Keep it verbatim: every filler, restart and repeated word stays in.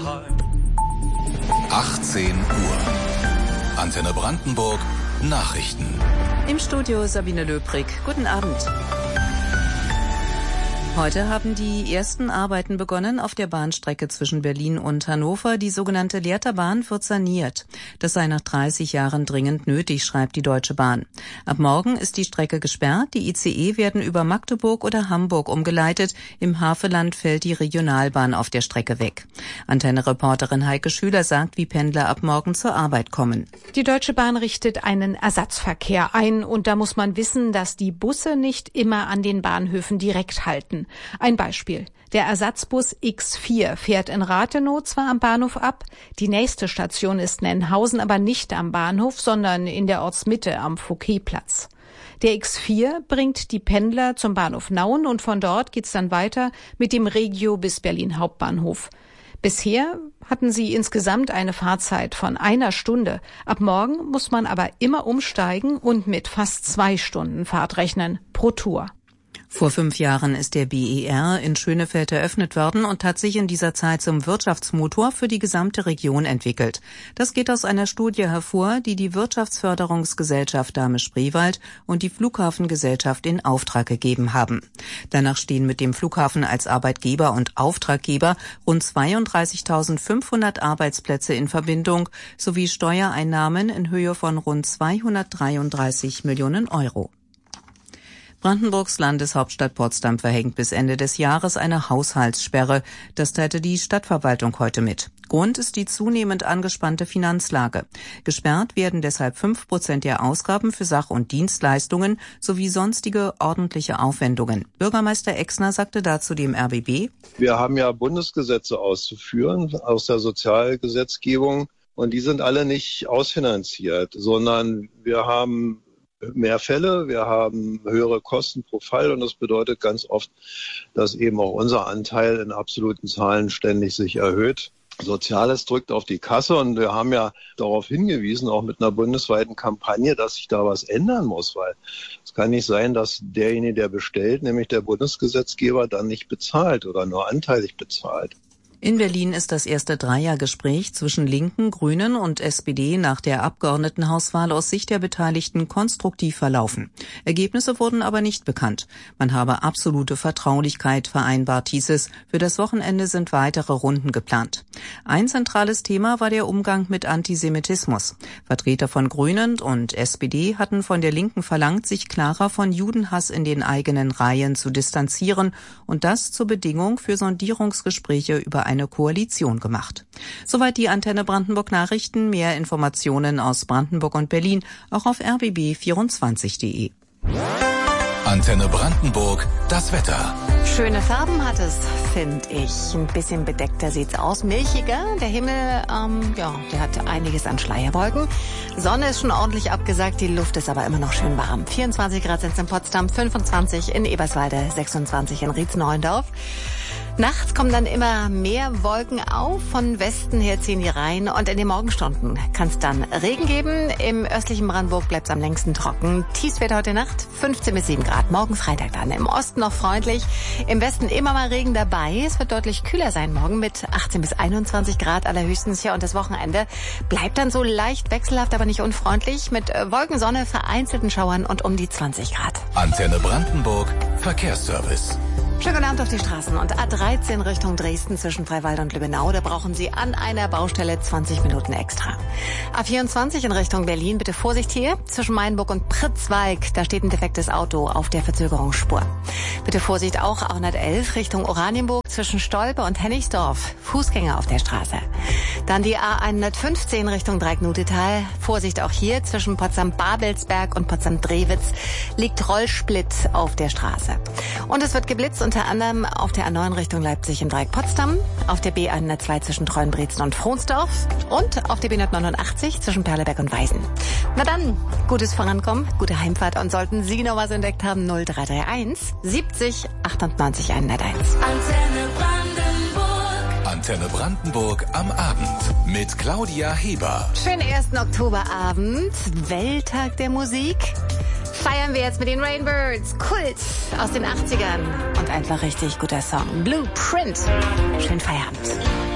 achtzehn Uhr. Antenne Brandenburg. Nachrichten. Im Studio Sabine Löbrig. Guten Abend. Heute haben die ersten Arbeiten begonnen auf der Bahnstrecke zwischen Berlin und Hannover. Die sogenannte Lehrter Bahn wird saniert. Das sei nach dreißig Jahren dringend nötig, schreibt die Deutsche Bahn. Ab morgen ist die Strecke gesperrt. Die I C E werden über Magdeburg oder Hamburg umgeleitet. Im Havelland fällt die Regionalbahn auf der Strecke weg. Antenne-Reporterin Heike Schüler sagt, wie Pendler ab morgen zur Arbeit kommen. Die Deutsche Bahn richtet einen Ersatzverkehr ein. Und da muss man wissen, dass die Busse nicht immer an den Bahnhöfen direkt halten. Ein Beispiel. Der Ersatzbus X vier fährt in Rathenow zwar am Bahnhof ab, die nächste Station ist Nennhausen, aber nicht am Bahnhof, sondern in der Ortsmitte am Fouquetplatz. Der X vier bringt die Pendler zum Bahnhof Nauen und von dort geht's dann weiter mit dem Regio bis Berlin Hauptbahnhof. Bisher hatten sie insgesamt eine Fahrzeit von einer Stunde. Ab morgen muss man aber immer umsteigen und mit fast zwei Stunden Fahrt rechnen pro Tour. Vor fünf Jahren ist der B E R in Schönefeld eröffnet worden und hat sich in dieser Zeit zum Wirtschaftsmotor für die gesamte Region entwickelt. Das geht aus einer Studie hervor, die die Wirtschaftsförderungsgesellschaft Dahme-Spreewald und die Flughafengesellschaft in Auftrag gegeben haben. Danach stehen mit dem Flughafen als Arbeitgeber und Auftraggeber rund zweiunddreißigtausendfünfhundert Arbeitsplätze in Verbindung sowie Steuereinnahmen in Höhe von rund zweihundertdreiunddreißig Millionen Euro. Brandenburgs Landeshauptstadt Potsdam verhängt bis Ende des Jahres eine Haushaltssperre. Das teilte die Stadtverwaltung heute mit. Grund ist die zunehmend angespannte Finanzlage. Gesperrt werden deshalb fünf Prozent der Ausgaben für Sach- und Dienstleistungen sowie sonstige ordentliche Aufwendungen. Bürgermeister Exner sagte dazu dem R B B: Wir haben ja Bundesgesetze auszuführen aus der Sozialgesetzgebung und die sind alle nicht ausfinanziert, sondern wir haben mehr Fälle, wir haben höhere Kosten pro Fall und das bedeutet ganz oft, dass eben auch unser Anteil in absoluten Zahlen ständig sich erhöht. Soziales drückt auf die Kasse und wir haben ja darauf hingewiesen, auch mit einer bundesweiten Kampagne, dass sich da was ändern muss, weil es kann nicht sein, dass derjenige, der bestellt, nämlich der Bundesgesetzgeber, dann nicht bezahlt oder nur anteilig bezahlt. In Berlin ist das erste Dreiergespräch zwischen Linken, Grünen und S P D nach der Abgeordnetenhauswahl aus Sicht der Beteiligten konstruktiv verlaufen. Ergebnisse wurden aber nicht bekannt. Man habe absolute Vertraulichkeit vereinbart, hieß es. Für das Wochenende sind weitere Runden geplant. Ein zentrales Thema war der Umgang mit Antisemitismus. Vertreter von Grünen und S P D hatten von der Linken verlangt, sich klarer von Judenhass in den eigenen Reihen zu distanzieren und das zur Bedingung für Sondierungsgespräche über eine Koalition gemacht. Soweit die Antenne Brandenburg Nachrichten. Mehr Informationen aus Brandenburg und Berlin auch auf r b b vierundzwanzig punkt de. Antenne Brandenburg, das Wetter. Schöne Farben hat es, finde ich. Ein bisschen bedeckter sieht's aus, milchiger. Der Himmel, ähm, ja, der hat einiges an Schleierwolken. Sonne ist schon ordentlich abgesagt, die Luft ist aber immer noch schön warm. vierundzwanzig Grad sind es in Potsdam, fünfundzwanzig in Eberswalde, sechsundzwanzig in Rietz-Neuendorf. Nachts kommen dann immer mehr Wolken auf, von Westen her ziehen die rein und in den Morgenstunden kann es dann Regen geben. Im östlichen Brandenburg bleibt es am längsten trocken. Tiefstwert heute Nacht fünfzehn bis sieben Grad, morgen Freitag dann. Im Osten noch freundlich, im Westen immer mal Regen dabei. Es wird deutlich kühler sein morgen mit achtzehn bis einundzwanzig Grad allerhöchstens hier und das Wochenende bleibt dann so leicht wechselhaft, aber nicht unfreundlich mit Wolken, Sonne, vereinzelten Schauern und um die zwanzig Grad. Antenne Brandenburg, Verkehrsservice. Schönen guten Abend auf die Straßen und A dreizehn Richtung Dresden zwischen Freiwald und Lübbenau. Da brauchen Sie an einer Baustelle zwanzig Minuten extra. A vierundzwanzig in Richtung Berlin, bitte Vorsicht hier. Zwischen Mainburg und Pritzwalk, da steht ein defektes Auto auf der Verzögerungsspur. Bitte Vorsicht auch A hundertelf Richtung Oranienburg zwischen Stolpe und Hennigsdorf. Fußgänger auf der Straße. Dann die A hundertfünfzehn Richtung Dreiecknutetal. Vorsicht auch hier zwischen Potsdam-Babelsberg und Potsdam-Drewitz liegt Rollsplit auf der Straße. Und es wird geblitzt unter anderem auf der A neun Richtung Leipzig im Dreieck Potsdam, auf der B hundertzwei zwischen Treuenbrietzen und Fronsdorf und auf der B hundertneunundachtzig zwischen Perleberg und Weisen. Na dann, gutes Vorankommen, gute Heimfahrt und sollten Sie noch was entdeckt haben, null drei drei eins siebzig achtundneunzig hunderteins. Antenne Brandenburg. Antenne Brandenburg am Abend mit Claudia Heber. Schönen ersten Oktoberabend, Welttag der Musik. Feiern wir jetzt mit den Rainbirds, Kult aus den achtzigern und einfach richtig guter Song. Blueprint. Schönen Feierabend.